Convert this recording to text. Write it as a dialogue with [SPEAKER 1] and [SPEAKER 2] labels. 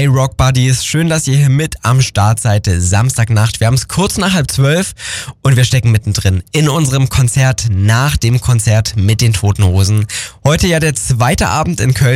[SPEAKER 1] Hi Rock Buddies, schön, dass ihr hier mit am Start seid. Samstagnacht, wir haben es kurz nach 11:30 und wir stecken mittendrin in unserem Konzert nach dem Konzert mit den Toten Hosen. Heute ja der zweite Abend in Köln.